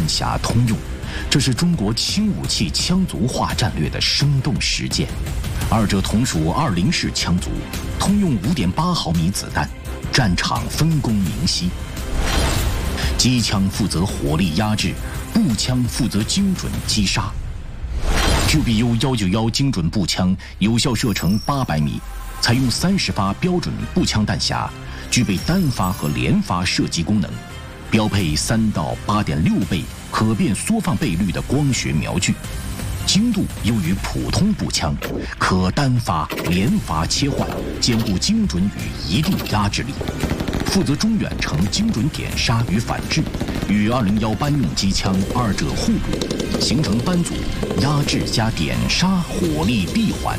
弹匣通用，这是中国轻武器枪族化战略的生动实践。二者同属20式枪族，通用5.8毫米子弹，战场分工明晰。机枪负责火力压制，步枪负责精准击杀。QBU 191精准步枪有效射程800米，采用30发标准步枪弹匣，具备单发和连发射击功能，标配3到8.6倍可变缩放倍率的光学瞄具，精度优于普通步枪，可单发、连发切换，兼顾精准与一定压制力。负责中远程精准点杀与反制，与201班用机枪二者互补，形成班组压制加点杀火力闭环。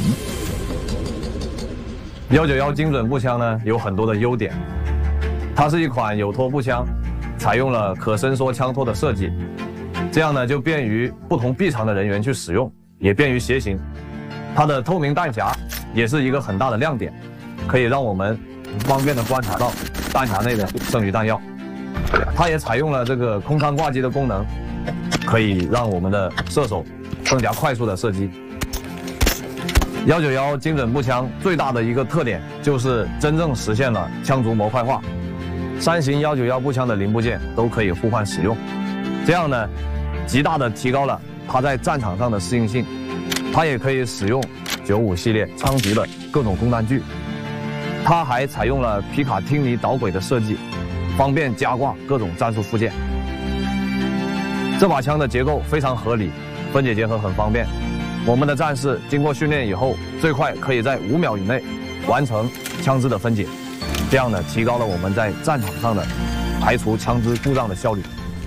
191精准步枪呢有很多的优点，它是一款有托步枪，采用了可伸缩枪托的设计，这样呢就便于不同臂长的人员去使用，也便于携行。它的透明弹匣也是一个很大的亮点，可以让我们方便的观察到弹匣内的剩余弹药。它也采用了这个空舱挂机的功能，可以让我们的射手更加快速的射击。191精准步枪最大的一个特点就是真正实现了枪族模块化，3型191步枪的零部件都可以互换使用，这样呢，极大的提高了它在战场上的适应性。它也可以使用95系列枪族的各种供弹具。它还采用了皮卡汀尼导轨的设计，方便加挂各种战术附件。这把枪的结构非常合理，分解结合很方便。我们的战士经过训练以后，最快可以在5秒以内完成枪支的分解，这样呢，提高了我们在战场上的排除枪支故障的效率。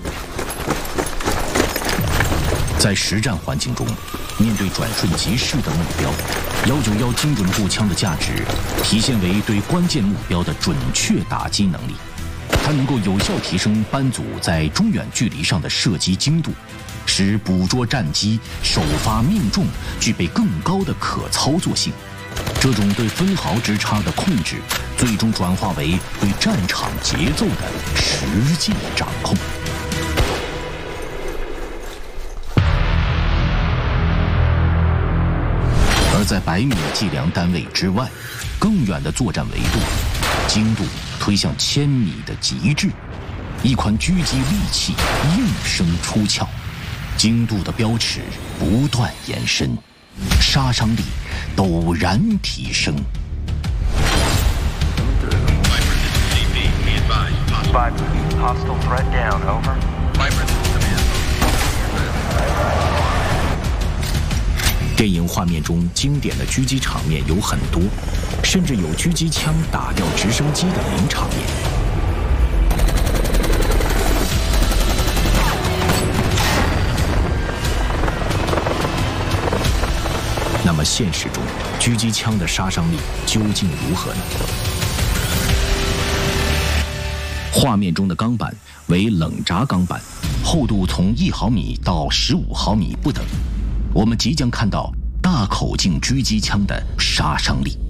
在实战环境中，面对转瞬即逝的目标，191精准步枪的价值体现为对关键目标的准确打击能力。它能够有效提升班组在中远距离上的射击精度，使捕捉战机、首发命中具备更高的可操作性。这种对分毫之差的控制，最终转化为对战场节奏的实际掌控。而在100米计量单位之外，更远的作战维度，精度推向1000米的极致。一款狙击利器应声出鞘，精度的标尺不断延伸，杀伤力陡然提升。电影画面中经典的狙击场面有很多，甚至有狙击枪打掉直升机的名场面。那么现实中，狙击枪的杀伤力究竟如何呢？画面中的钢板为冷轧钢板，厚度从1毫米到15毫米不等。我们即将看到大口径狙击枪的杀伤力。